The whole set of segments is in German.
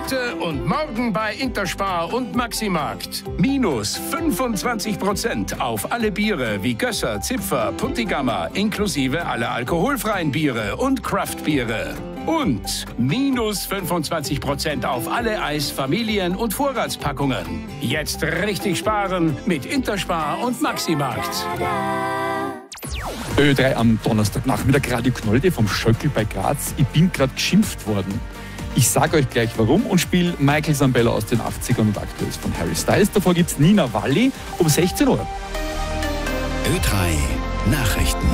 Heute und morgen bei Interspar und Maximarkt. Minus 25% auf alle Biere wie Gösser, Zipfer, Puntigammer, inklusive aller alkoholfreien Biere und Craftbiere. Und minus 25% auf alle Eis-, Familien- und Vorratspackungen. Jetzt richtig sparen mit Interspar und Maximarkt. Ö3 am Donnerstagnachmittag, Radio Knolde vom Schöckel bei Graz. Ich bin gerade geschimpft worden. Ich sage euch gleich warum und spiele Michael Sambello aus den 80ern und aktuell von Harry Styles. Davor gibt's Nina Walli um 16 Uhr. Ö3 Nachrichten.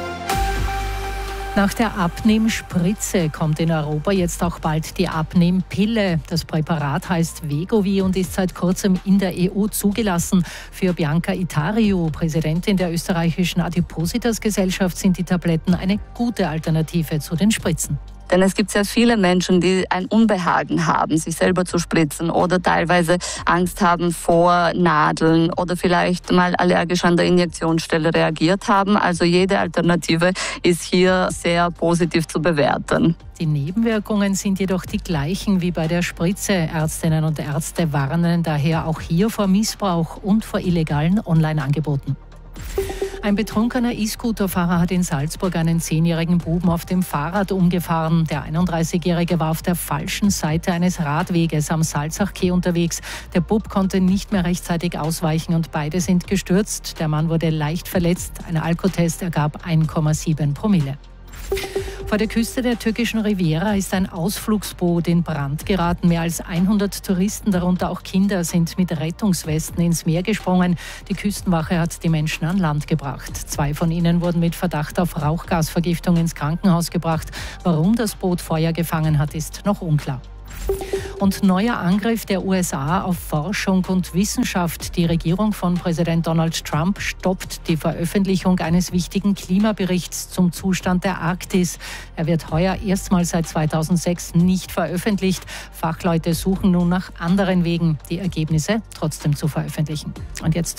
Nach der Abnehmspritze kommt in Europa jetzt auch bald die Abnehmpille. Das Präparat heißt Wegovy und ist seit kurzem in der EU zugelassen. Für Bianca Itariu, Präsidentin der österreichischen Adipositas-Gesellschaft, sind die Tabletten eine gute Alternative zu den Spritzen. Denn es gibt sehr viele Menschen, die ein Unbehagen haben, sich selber zu spritzen oder teilweise Angst haben vor Nadeln oder vielleicht mal allergisch an der Injektionsstelle reagiert haben. Also jede Alternative ist hier sehr positiv zu bewerten. Die Nebenwirkungen sind jedoch die gleichen wie bei der Spritze. Ärztinnen und Ärzte warnen daher auch hier vor Missbrauch und vor illegalen Online-Angeboten. Ein betrunkener E-Scooter-Fahrer hat in Salzburg einen 10-jährigen Buben auf dem Fahrrad umgefahren. Der 31-Jährige war auf der falschen Seite eines Radweges am Salzachquai unterwegs. Der Bub konnte nicht mehr rechtzeitig ausweichen und beide sind gestürzt. Der Mann wurde leicht verletzt. Ein Alkotest ergab 1,7 Promille. Vor der Küste der türkischen Riviera ist ein Ausflugsboot in Brand geraten. Mehr als 100 Touristen, darunter auch Kinder, sind mit Rettungswesten ins Meer gesprungen. Die Küstenwache hat die Menschen an Land gebracht. 2 von ihnen wurden mit Verdacht auf Rauchgasvergiftung ins Krankenhaus gebracht. Warum das Boot Feuer gefangen hat, ist noch unklar. Und neuer Angriff der USA auf Forschung und Wissenschaft. Die Regierung von Präsident Donald Trump stoppt die Veröffentlichung eines wichtigen Klimaberichts zum Zustand der Arktis. Er wird heuer erstmals seit 2006 nicht veröffentlicht. Fachleute suchen nun nach anderen Wegen, die Ergebnisse trotzdem zu veröffentlichen. Und jetzt